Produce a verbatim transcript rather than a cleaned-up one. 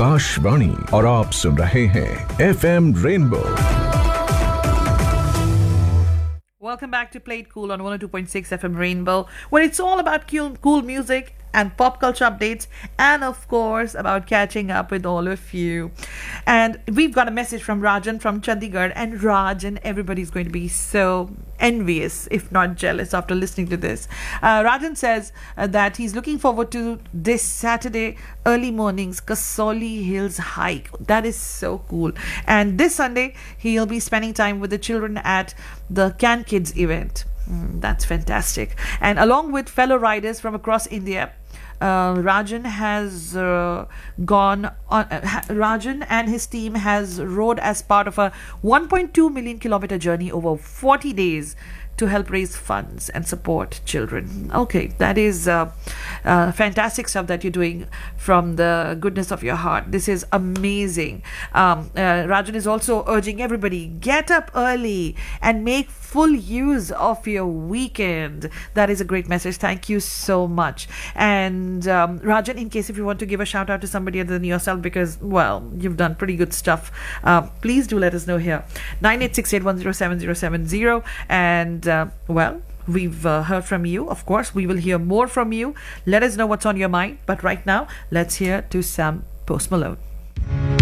आकाशवाणी और आप सुन रहे हैं F M rainbow. Welcome back to Play It Cool on one oh two point six F M Rainbow, where it's all about cool, cool music and pop culture updates, and of course about catching up with all of you. And we've got a message from Rajan from Chandigarh, and Rajan, everybody's going to be so envious, if not jealous, after listening to this. Uh, Rajan says uh, that he's looking forward to this Saturday early morning's Kasoli Hills hike. That is so cool. And this Sunday he'll be spending time with the children at the Can Kids event. Mm, that's fantastic. And along with fellow riders from across India, uh, Rajan has uh, gone on. Uh, ha- Rajan and his team has rode as part of a one point two million kilometer journey over forty days to help raise funds and support children. Okay, that is uh, uh, fantastic stuff that you're doing from the goodness of your heart. This is amazing. Um, uh, Rajan is also urging everybody, get up early and make full use of your weekend. That is a great message. Thank you so much. And um, Rajan, in case if you want to give a shout out to somebody other than yourself, because, well, you've done pretty good stuff, uh, please do let us know here. nine eight six eight one zero seven zero seven zero. And uh, well, we've uh, heard from you. Of course, we will hear more from you. Let us know what's on your mind. But right now, let's hear to some Post Malone.